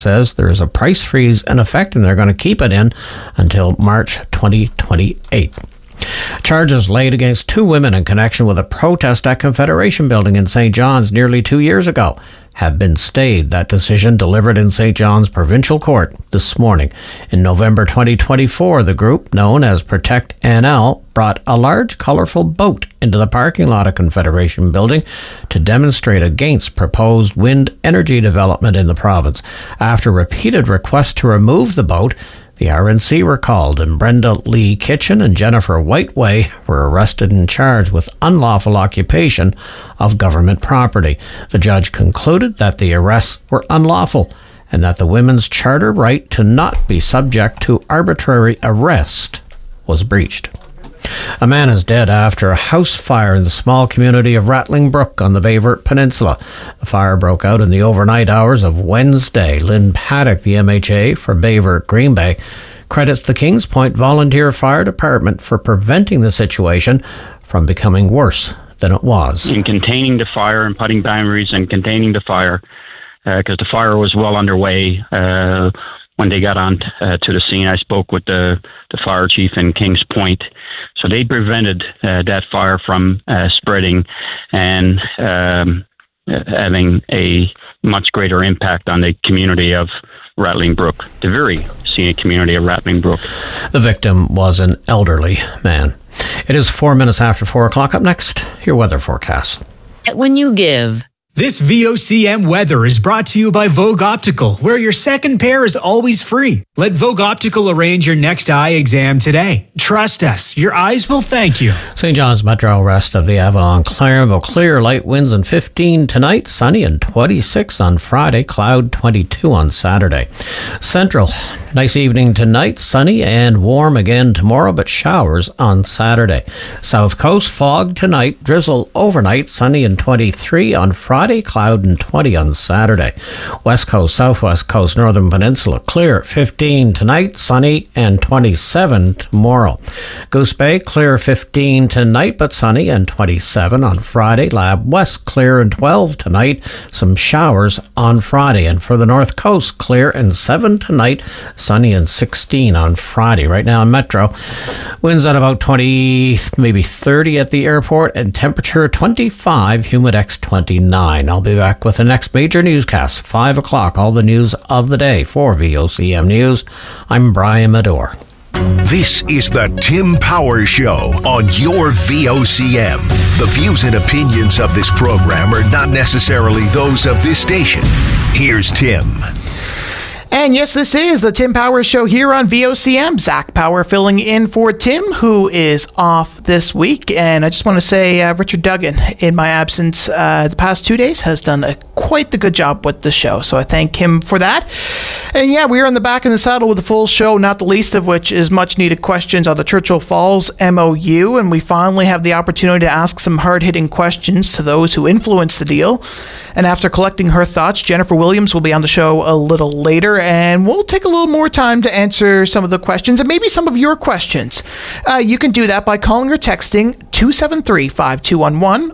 says there is a price freeze in effect and they're going to keep it in until March 2028. Charges laid against two women in connection with a protest at Confederation Building in St. John's nearly 2 years ago have been stayed. That decision delivered in St. John's Provincial Court this morning. In November 2024, the group, known as Protect NL, brought a large, colourful boat into the parking lot of Confederation Building to demonstrate against proposed wind energy development in the province. After repeated requests to remove the boat, the RNC were called, and Brenda Lee Kitchen and Jennifer Whiteway were arrested and charged with unlawful occupation of government property. The judge concluded that the arrests were unlawful and that the women's charter right to not be subject to arbitrary arrest was breached. A man is dead after a house fire in the small community of Rattling Brook on the Bayvert Peninsula. The fire broke out in the overnight hours of Wednesday. Lynn Paddock, the MHA for Bayvert Green Bay, credits the Kings Point Volunteer Fire Department for preventing the situation from becoming worse than it was. In containing the fire and putting boundaries and containing the fire, because the fire was well underway when they got on to the scene. I spoke with the fire chief in Kings Point. So they prevented that fire from spreading and having a much greater impact on the community of Rattling Brook, the very scenic community of Rattling Brook. The victim was an elderly man. It is 4 minutes after 4 o'clock. Up next, your weather forecast. When you give. This VOCM weather is brought to you by Vogue Optical, where your second pair is always free. Let Vogue Optical arrange your next eye exam today. Trust us, your eyes will thank you. St. John's Metro, rest of the Avalon, Claremont, clear, light winds and 15 tonight, sunny and 26 on Friday, cloud 22 on Saturday. Central, nice evening tonight, sunny and warm again tomorrow, but showers on Saturday. South Coast, fog tonight, drizzle overnight, sunny and 23 on Friday, cloud and 20 on Saturday. West Coast, Southwest Coast, Northern Peninsula, clear, 15 tonight, sunny and 27 tomorrow. Goose Bay, clear, 15 tonight, but sunny and 27 on Friday. Lab West, clear and 12 tonight, some showers on Friday. And for the North Coast, clear and 7 tonight, sunny and 16 on Friday. Right now in Metro, winds at about 20, maybe 30 at the airport, and temperature 25, humidex 29. I'll be back with the next major newscast, 5 o'clock, all the news of the day. For VOCM News, I'm Brian Medore. This is the Tim Power Show on your VOCM. The views and opinions of this program are not necessarily those of this station. Here's Tim. And yes, this is the Tim Power Show here on VOCM. Zach Power filling in for Tim, who is off this week. And I just want to say Richard Duggan, in my absence the past 2 days, has done quite the good job with the show. So I thank him for that. And yeah, we are on the back in the saddle with a full show, not the least of which is much needed questions on the Churchill Falls MOU. And we finally have the opportunity to ask some hard-hitting questions to those who influenced the deal. And after collecting her thoughts, Jennifer Williams will be on the show a little later, and we'll take a little more time to answer some of the questions and maybe some of your questions. You can do that by calling or texting 273-5211,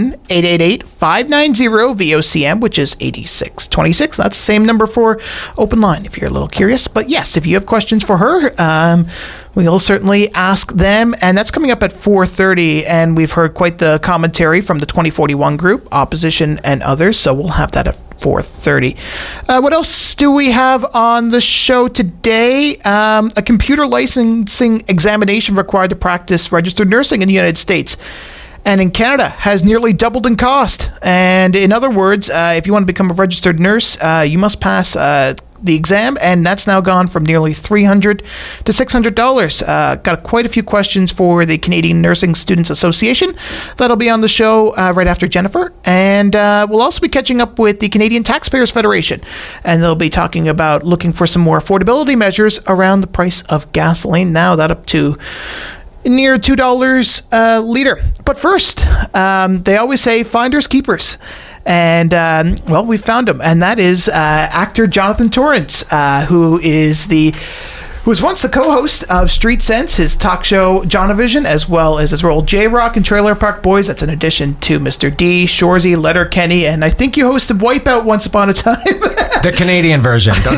1-888-590-VOCM, which is 8626. That's the same number for open line if you're a little curious. But yes, if you have questions for her, we'll certainly ask them, and that's coming up at 4:30, and we've heard quite the commentary from the 2041 group, opposition and others, so we'll have that at 4:30. What else do we have on the show today? A computer licensing examination required to practice registered nursing in the United States and in Canada has nearly doubled in cost. And in other words, if you want to become a registered nurse, you must pass the exam, and that's now gone from nearly $300 to $600. Got quite a few questions for the Canadian Nursing Students Association. That'll be on the show right after Jennifer. And we'll also be catching up with the Canadian Taxpayers Federation, and they'll be talking about looking for some more affordability measures around the price of gasoline. Now that up to near $2 a liter. But first, they always say finders keepers. And, well, we found him. And that is actor Jonathan Torrance, who who was once the co-host of Street Sense, his talk show Jonavision, as well as his role J-Rock and Trailer Park Boys. That's in addition to Mr. D, Shorzy, Letterkenny, and I think you hosted Wipeout once upon a time. The Canadian version.